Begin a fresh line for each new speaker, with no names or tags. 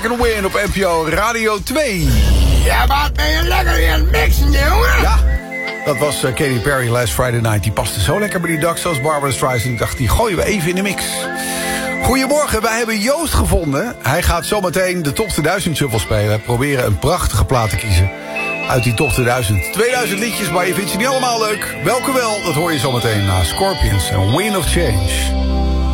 Second Wind op NPO Radio 2.
Ja, wat ben je lekker weer aan het mixen, jongen?
Ja, dat was Katy Perry Last Friday Night. Die paste zo lekker bij die dak, zoals Barbara Streisand. Ik dacht, die gooien we even in de mix. Goedemorgen, wij hebben Joost gevonden. Hij gaat zometeen de Top 2000 Shuffle spelen. Proberen een prachtige plaat te kiezen uit die Top 2000. 2000 liedjes, maar je vindt ze niet allemaal leuk. Welke wel, dat hoor je zometeen na Scorpions en Wind of Change.